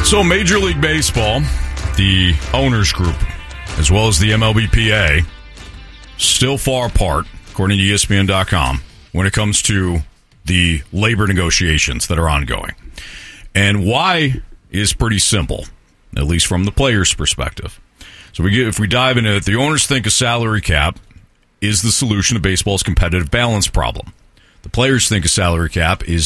So Major League Baseball, the owners group, as well as the MLBPA, still far apart, according to ESPN.com, when it comes to the labor negotiations that are ongoing. And why is pretty simple, at least from the players' perspective. So if we dive into it, the owners think a salary cap is the solution to baseball's competitive balance problem. The players think a salary cap is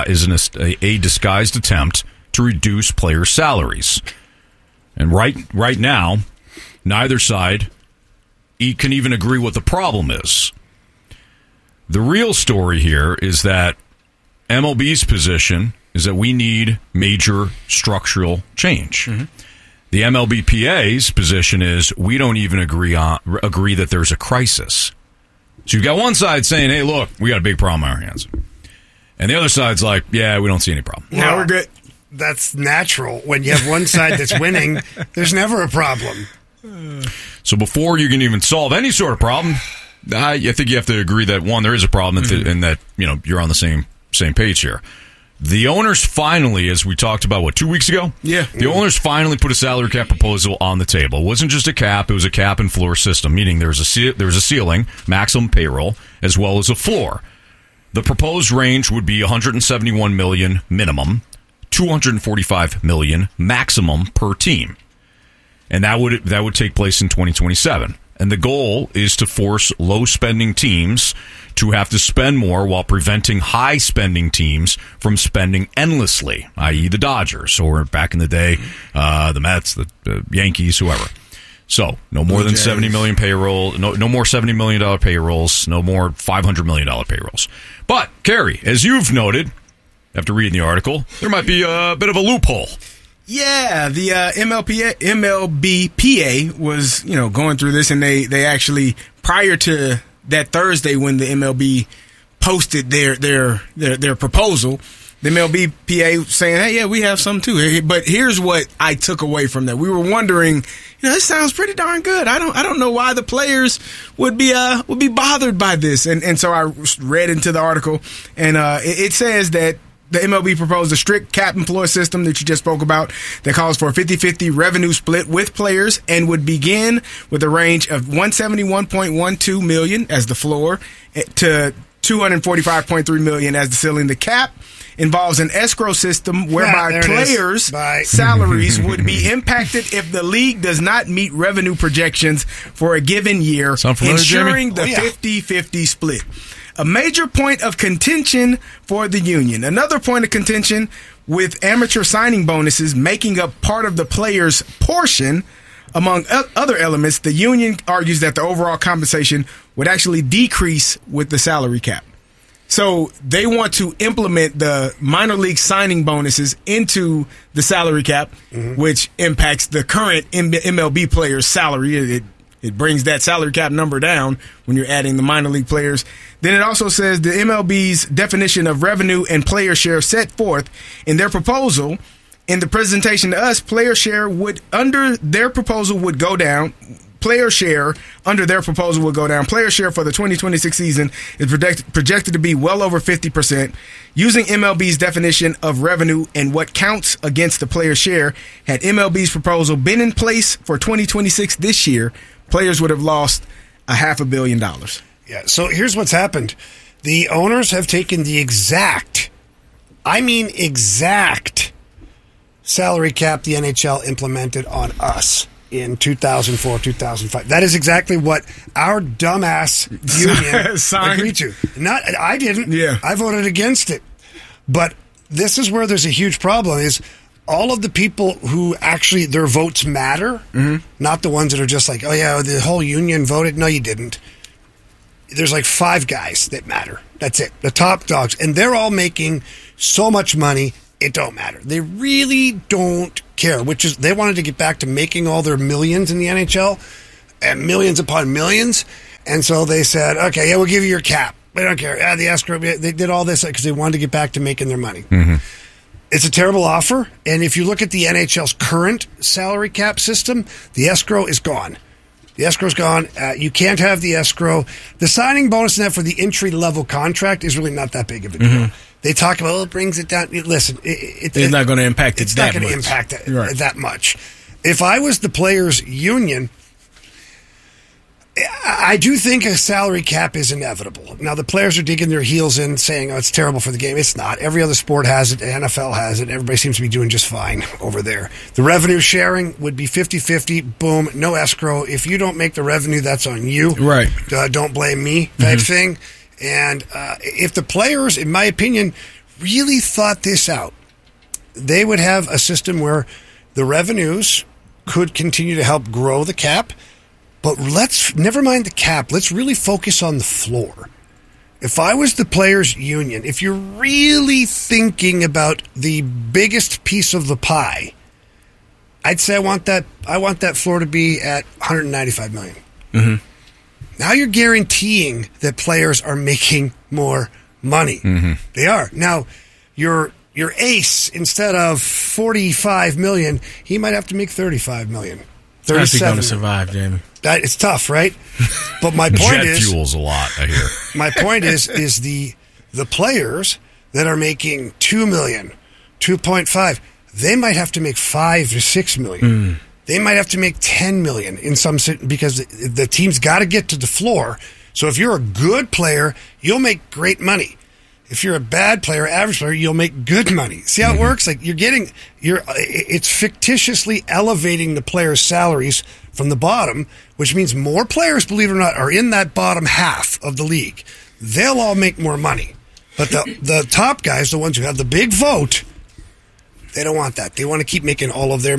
a disguised attempt to reduce players' salaries. And right now, neither side can even agree what the problem is. The real story here is that MLB's position is that we need major structural change. Mm-hmm. The MLBPA's position is we don't even agree that there's a crisis. So you've got one side saying, hey, look, we got a big problem on our hands. And the other side's like, yeah, we don't see any problem. No, we're good. That's natural. When you have one side that's winning, there's never a problem. So before you can even solve any sort of problem, I think you have to agree that, one, there is a problem and that you're on the same page here. The owners finally, as we talked about, 2 weeks ago? Yeah. The owners finally put a salary cap proposal on the table. It wasn't just a cap, it was a cap and floor system, meaning there was a ceiling, maximum payroll, as well as a floor. The proposed range would be $171 million minimum, $245 million maximum per team. And that would take place in 2027. And the goal is to force low-spending teams to have to spend more while preventing high-spending teams from spending endlessly, i.e. the Dodgers, or back in the day, the Mets, the Yankees, whoever. So, no more than $70 million payroll, no more $70 million payrolls, no more $500 million payrolls. But, Kerry, as you've noted, after reading the article, there might be a bit of a loophole. Yeah, the MLBPA was, going through this, and they actually, prior to that Thursday when the MLB posted their proposal, the MLBPA saying, hey, yeah, we have some too. But here's what I took away from that. We were wondering, this sounds pretty darn good. I don't know why the players would be bothered by this. And so I read into the article, and it says that the MLB proposed a strict cap and floor system that you just spoke about that calls for a 50-50 revenue split with players and would begin with a range of $171.12 million as the floor to $245.3 million as the ceiling. The cap involves an escrow system whereby players' salaries would be impacted if the league does not meet revenue projections for a given year, ensuring the 50-50 split. A major point of contention for the union. Another point of contention with amateur signing bonuses making up part of the players' portion. Among other elements, the union argues that the overall compensation would actually decrease with the salary cap. So they want to implement the minor league signing bonuses into the salary cap, which impacts the current MLB players' salary. It brings that salary cap number down when you're adding the minor league players. Then it also says the MLB's definition of revenue and player share set forth in their proposal. In the presentation to us, player share under their proposal would go down. Player share under their proposal would go down. Player share for the 2026 season is projected to be well over 50%. Using MLB's definition of revenue and what counts against the player share, had MLB's proposal been in place for 2026 this year, players would have lost $500 million. Yeah, so here's what's happened. The owners have taken the exact salary cap the NHL implemented on us in 2004, 2005. That is exactly what our dumbass union agreed to. I didn't. Yeah. I voted against it. But this is where there's a huge problem is all of the people who actually their votes matter, not the ones that are just like, oh, yeah, the whole union voted. No, you didn't. There's like 5 guys that matter. That's it. The top dogs. And they're all making so much money, it don't matter. They really don't care, which is they wanted to get back to making all their millions in the NHL and millions upon millions. And so they said, okay, yeah, we'll give you your cap. We don't care. The escrow, they did all this because they wanted to get back to making their money. It's a terrible offer. And if you look at the NHL's current salary cap system, the escrow is gone. The escrow's gone. You can't have the escrow. The signing bonus net for the entry-level contract is really not that big of a deal. They talk about, it brings it down. Listen, it's not going to impact it it's that not going to much. impact it that much. If I was the players' union, I do think a salary cap is inevitable. Now, the players are digging their heels in, saying, it's terrible for the game. It's not. Every other sport has it. The NFL has it. Everybody seems to be doing just fine over there. The revenue sharing would be 50-50. Boom. No escrow. If you don't make the revenue, that's on you. Right. Don't blame me type thing. And if the players, in my opinion, really thought this out, they would have a system where the revenues could continue to help grow the cap. But let's never mind the cap. Let's really focus on the floor. If I was the players' union, if you're really thinking about the biggest piece of the pie, I'd say I want that floor to be at $195 million. Mm-hmm. Now you're guaranteeing that players are making more money. Mm-hmm. They are. Now your ace, instead of $45 million, he might have to make $35 million. How's he going to survive, Jamie? It's tough, right? But my point Jet is, fuel's a lot, I hear. My point is the players that are making $2 million, 2.5, they might have to make $5 to $6 million. They might have to make $10 million in some, because the team's got to get to the floor. So if you're a good player, you'll make great money. If you're a bad player, average player, you'll make good money. See how it works? Like it's fictitiously elevating the players' salaries from the bottom, which means more players, believe it or not, are in that bottom half of the league. They'll all make more money. But the top guys, the ones who have the big vote, they don't want that. They want to keep making all of their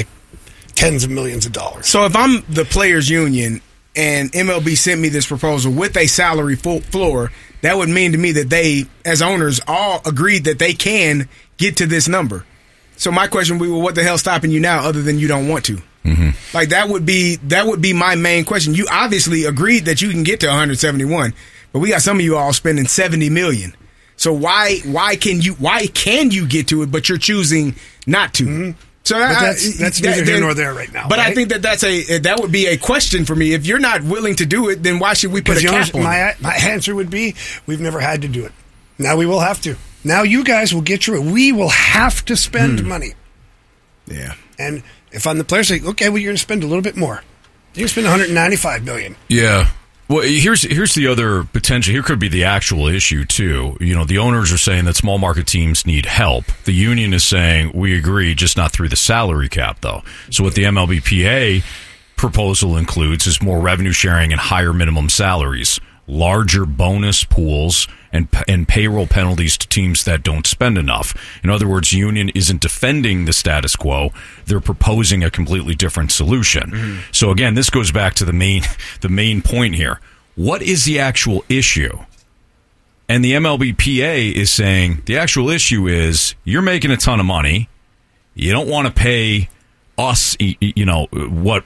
tens of millions of dollars. So if I'm the players' union and MLB sent me this proposal with a salary floor, that would mean to me that they, as owners, all agreed that they can get to this number. So my question would be, well, what the hell's stopping you now other than you don't want to? Mm-hmm. Like that would be my main question. You obviously agreed that you can get to 171, but we got some of you all spending $70 million. So why can you get to it, but you're choosing not to? Mm-hmm. So that's neither here nor there right now. But right? I think that would be a question for me. If you're not willing to do it, then why should we put a cap on it? My answer would be, we've never had to do it. Now we will have to. Now you guys will get your. We will have to spend money. Yeah. And if I'm the player, say, okay, well, you're going to spend a little bit more. You're going to spend $195 million. Yeah. Well, here's the other potential. Here could be the actual issue, too. The owners are saying that small market teams need help. The union is saying, we agree, just not through the salary cap, though. So what the MLBPA proposal includes is more revenue sharing and higher minimum salaries, larger bonus pools, and payroll penalties to teams that don't spend enough. In other words, the union isn't defending the status quo. They're proposing a completely different solution. Mm-hmm. So again, this goes back to the main point here. What is the actual issue? And the MLBPA is saying the actual issue is you're making a ton of money. You don't want to pay us, what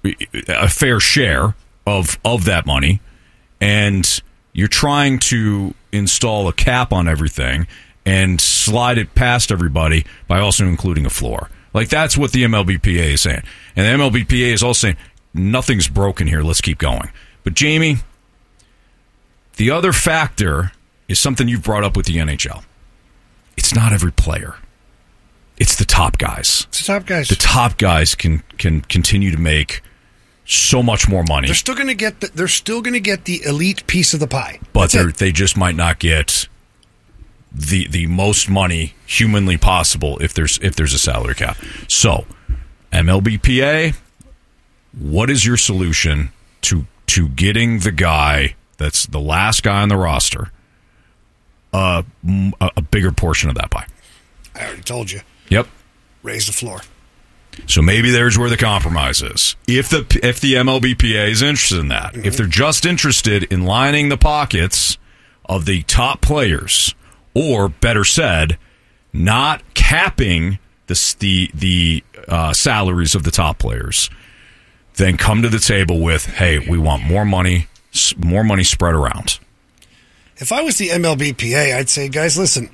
a fair share of that money, and you're trying to install a cap on everything and slide it past everybody by also including a floor. Like, that's what the MLBPA is saying. And the MLBPA is also saying, nothing's broken here, let's keep going. But, Jamie, the other factor is something you've brought up with the NHL. It's not every player. It's the top guys. It's the top guys. The top guys can continue to make so much more money. They're still going to get the elite piece of the pie. But they just might not get the most money humanly possible if there's a salary cap. So, MLBPA, what is your solution to getting the guy that's the last guy on the roster a bigger portion of that pie? I already told you. Yep. Raise the floor. So maybe there's where the compromise is. If the MLBPA is interested in that, if they're just interested in lining the pockets of the top players, or better said, not capping the salaries of the top players, then come to the table with, hey, we want more money spread around. If I was the MLBPA, I'd say, guys, listen,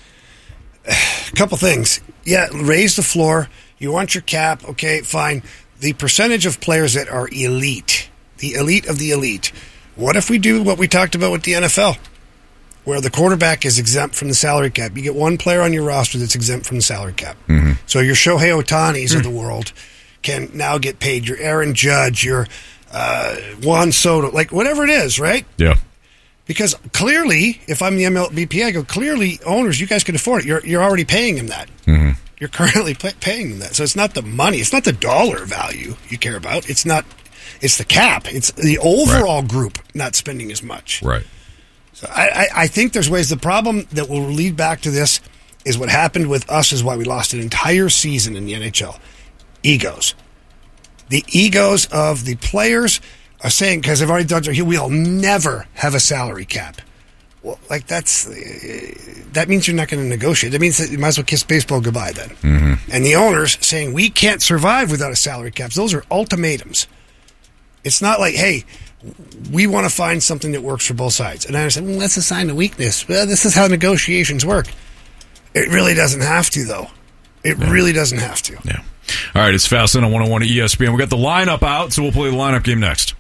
a couple things. Yeah, raise the floor. You want your cap, okay, fine. The percentage of players that are elite, the elite of the elite. What if we do what we talked about with the NFL? where the quarterback is exempt from the salary cap. You get one player on your roster that's exempt from the salary cap. So your Shohei Ohtanis of the world can now get paid. Your Aaron Judge, your Juan Soto, like whatever it is, right? Yeah. Because clearly, if I'm the MLBPA, I go, clearly, owners, you guys can afford it. You're already paying him that. You're currently paying them that. So it's not the money. It's not the dollar value you care about. It's the cap. It's the overall group not spending as much. Right. So I think there's ways. The problem that will lead back to this is what happened with us is why we lost an entire season in the NHL. Egos. The egos of the players are saying, because they've already done it, we'll never have a salary cap. Well, like that means you're not going to negotiate. That means that you might as well kiss baseball goodbye then. And the owners saying we can't survive without a salary cap. Those are ultimatums. It's not like, hey, we want to find something that works for both sides. And I said, well, that's a sign of weakness. Well, this is how negotiations work. It really doesn't have to, though. It really doesn't have to. Yeah. All right, it's Fastlane on 101 at ESPN. We got the lineup out, so we'll play the lineup game next.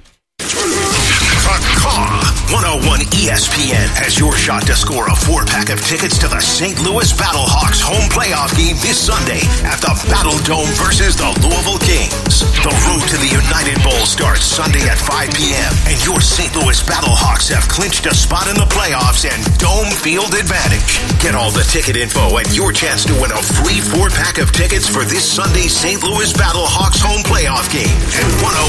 101 ESPN has your shot to score a 4-pack of tickets to the St. Louis Battlehawks home playoff game this Sunday at the Battle Dome versus the Louisville Kings. The road to the United Bowl starts Sunday at 5 p.m. and your St. Louis Battlehawks have clinched a spot in the playoffs and dome field advantage. Get all the ticket info and your chance to win a free 4-pack of tickets for this Sunday's St. Louis Battlehawks home playoff game at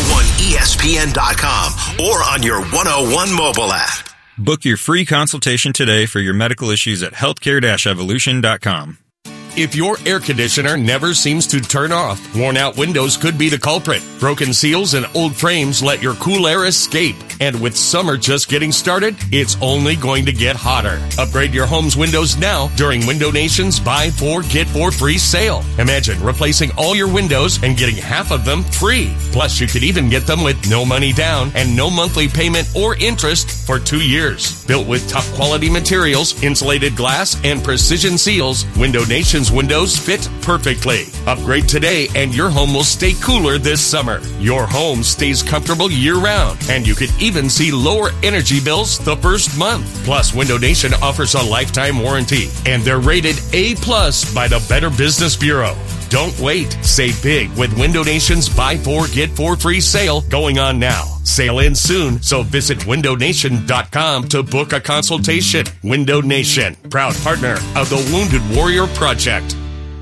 101ESPN.com or on your 101 mobile app. Book your free consultation today for your medical issues at healthcare-evolution.com. If your air conditioner never seems to turn off, worn-out windows could be the culprit. Broken seals and old frames let your cool air escape. And with summer just getting started, it's only going to get hotter. Upgrade your home's windows now during Window Nation's Buy 4, Get 4 free sale. Imagine replacing all your windows and getting half of them free. Plus, you could even get them with no money down and no monthly payment or interest for 2 years. Built with top-quality materials, insulated glass, and precision seals, Window Nation's windows fit perfectly. Upgrade today and your home will stay cooler this summer. Your home stays comfortable year-round, and you could even see lower energy bills the first month. Plus, Window Nation offers a lifetime warranty, and they're rated A+ by the Better Business Bureau. Don't wait. Save big with Window Nation's Buy 4, Get 4 free sale going on now. Sale ends soon, so visit windownation.com to book a consultation. Window Nation, proud partner of the Wounded Warrior Project.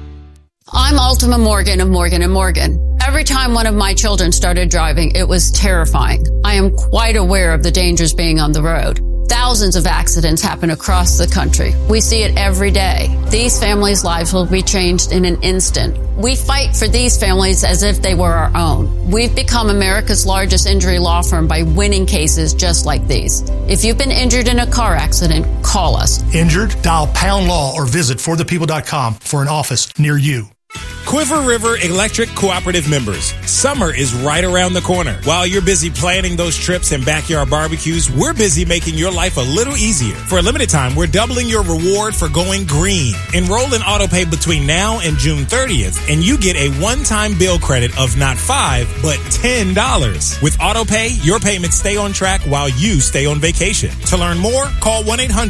I'm Ultima Morgan of Morgan & Morgan. Every time one of my children started driving, it was terrifying. I am quite aware of the dangers being on the road. Thousands of accidents happen across the country. We see it every day. These families' lives will be changed in an instant. We fight for these families as if they were our own. We've become America's largest injury law firm by winning cases just like these. If you've been injured in a car accident, call us. Injured? Dial # law or visit forthepeople.com for an office near you. Quiver River Electric Cooperative members, summer is right around the corner. While you're busy planning those trips and backyard barbecues, we're busy making your life a little easier. For a limited time, we're doubling your reward for going green. Enroll in AutoPay between now and June 30th, and you get a one-time bill credit of not $5, but $10. With AutoPay, your payments stay on track while you stay on vacation. To learn more, call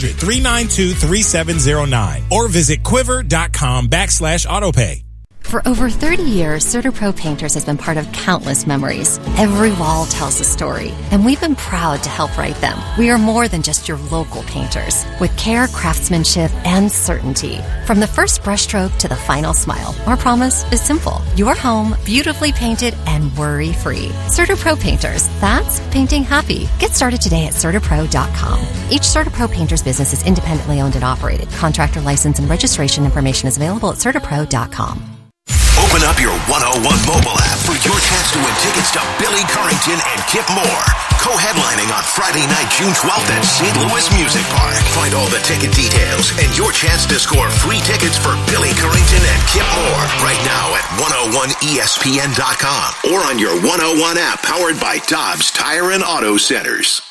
1-800-392-3709 or visit quiver.com/AutoPay. For over 30 years, CertaPro Painters has been part of countless memories. Every wall tells a story, and we've been proud to help write them. We are more than just your local painters, with care, craftsmanship, and certainty. From the first brushstroke to the final smile, our promise is simple. Your home, beautifully painted and worry-free. CertaPro Painters, that's painting happy. Get started today at CertaPro.com. Each CertaPro Painters business is independently owned and operated. Contractor license and registration information is available at CertaPro.com. Open up your 101 mobile app for your chance to win tickets to Billy Currington and Kip Moore, co-headlining on Friday night, June 12th at St. Louis Music Park. Find all the ticket details and your chance to score free tickets for Billy Currington and Kip Moore right now at 101ESPN.com or on your 101 app powered by Dobbs Tire and Auto Centers.